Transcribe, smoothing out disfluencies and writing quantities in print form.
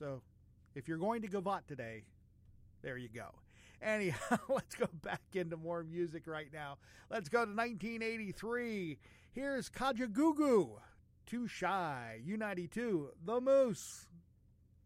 So if you're going to Gavotte today, there you go. Anyhow, let's go back into more music right now. Let's go to 1983. Here's Kajagoogoo, Too Shy, U92, The Moose.